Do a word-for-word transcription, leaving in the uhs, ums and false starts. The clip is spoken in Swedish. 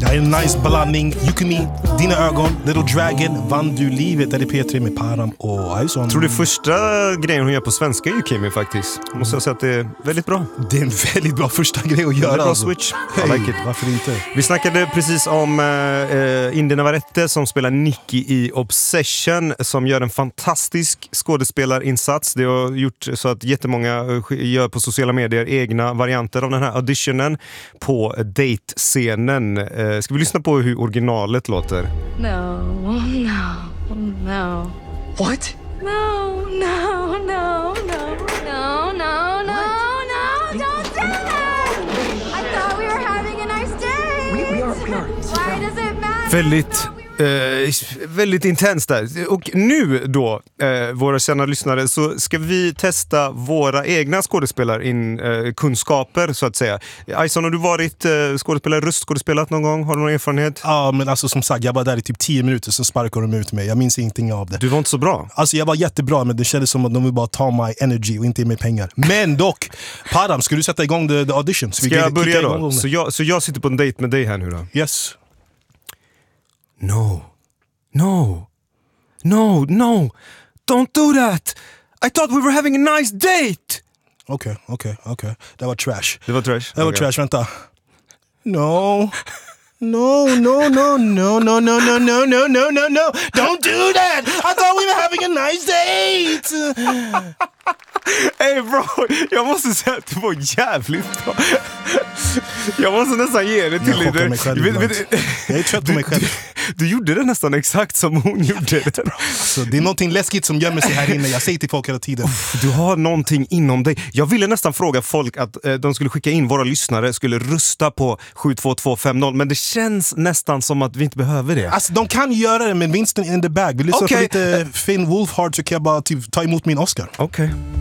En nice blandning. Yukimi, Dina ögon, Little Dragon, Vann du livet. Där är P tre med Param och Ison. Jag tror det första grejen hon gör på svenska är Yukimi faktiskt. Måste jag säga att det är väldigt bra. Det är en väldigt bra första grej att göra. Bra alltså. switch. Hey, I like it. Varför inte? Vi snackade precis om eh, Inde Navarrete som spelar Nikki i Obsession, som gör en fantastisk skådespelarinsats. Det har gjort så att jättemånga gör på sociala medier egna varianter av den här auditionen på date-scenen. Eh, ska vi lyssna på hur originalet låter? No, no, no. What? No, no, no, no, no, no, no, no, don't do that! I thought we were having a nice day. We, we are, we are. Why does it matter? Väldigt, eh, väldigt intens där. Och nu då, eh, våra kända lyssnare, så ska vi testa våra egna skådespelarkunskaper, eh, så att säga. Ison, har du varit eh, skådespelare, röstskådespelat någon gång? Har du någon erfarenhet? Ja, men alltså som sagt, jag var där i typ tio minuter, så sparkade de ut mig. Jag minns ingenting av det. Du var inte så bra. Alltså jag var jättebra, men det kändes som att de vill bara ta my energy och inte ge mig pengar. Men dock, Param, ska du sätta igång the, the audition? Ska jag börja då? Så jag, så jag sitter på en dejt med dig här nu då? Yes. No, no, no, no, don't do that. I thought we were having a nice date. Okej, okay, okej, okay, okej. Okay. Det var trash. Det var trash? Det var okay. trash, vänta. No. No, no, no, no, no, no, no, no, no, no, no, no. Don't do that. I thought we were having a nice date. Hey bro, jag måste säga att det var jävligt bra. Jag måste nästan ge det till dig. Jag chockar mig själv ibland. Jag är trött på mig själv. Du, du gjorde det nästan exakt som hon gjorde det. Så det är någonting läskigt som gömmer sig här inne. Jag säger till folk hela tiden. Uff, du har någonting inom dig. Jag ville nästan fråga folk att eh, de skulle skicka in, våra lyssnare skulle rösta på sju två två fem noll. Men det känns nästan som att vi inte behöver det. Alltså de kan göra det, men vinsten in the bag. Vi lyssnar okay. på lite Finn Wolfhard, så kan jag bara typ, ta emot min Oscar. Okej. Okay.